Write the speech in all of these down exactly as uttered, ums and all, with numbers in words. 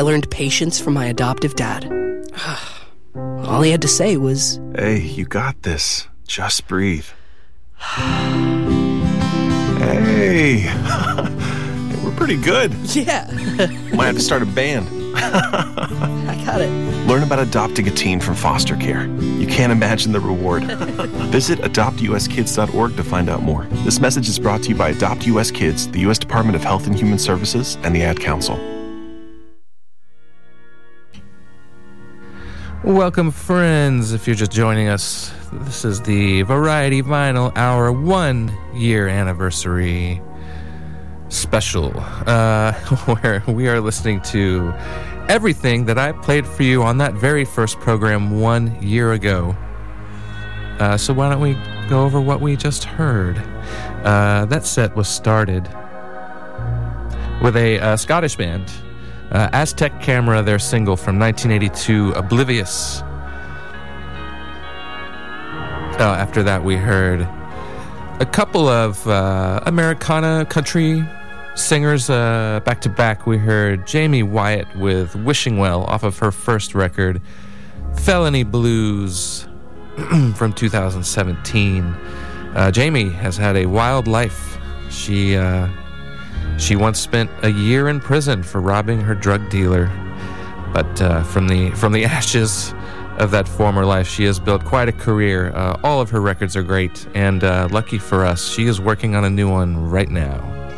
I learned patience from my adoptive dad. All he had to say was, "Hey, you got this. Just breathe." Hey, we're pretty good. Yeah. Might have to start a band. I got it. Learn about adopting a teen from foster care. You can't imagine the reward. Visit adopt u s kids dot org to find out more. This message is brought to you by Adopt U S Kids, the U S Department of Health and Human Services, and the Ad Council. Welcome, friends. If you're just joining us, this is the Variety Vinyl Hour one-year anniversary special, uh, where we are listening to everything that I played for you on that very first program one year ago. Uh, so why don't we go over what we just heard? Uh, that set was started with a uh, Scottish band, uh, Aztec Camera, their single from nineteen eighty-two, Oblivious. Uh, after that, we heard a couple of uh, Americana country singers uh, back to back. We heard Jamie Wyatt with Wishing Well off of her first record, Felony Blues, from two thousand seventeen. Uh, Jamie has had a wild life. She uh, she once spent a year in prison for robbing her drug dealer, but uh, from the from the ashes of that former life, she has built quite a career. Uh, all of her records are great, and uh, lucky for us, she is working on a new one right now.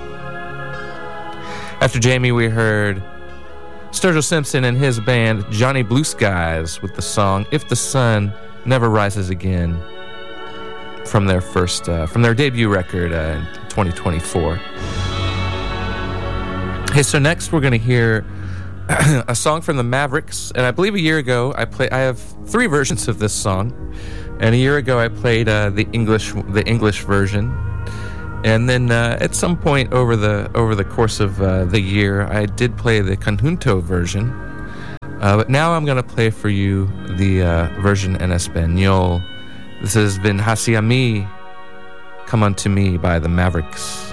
After Jamie, we heard Sturgill Simpson and his band Johnny Blue Skies with the song "If the Sun Never Rises Again" from their first, uh, from their debut record uh, in twenty twenty-four. Okay, so next we're going to hear a song from the Mavericks, and I believe a year ago I play. I have three versions of this song, and a year ago I played uh, the English, the English version, and then uh, at some point over the over the course of uh, the year, I did play the Conjunto version. Uh, but now I'm going to play for you the uh, version en español. This has been Hacia Mí, Come Unto Me by the Mavericks.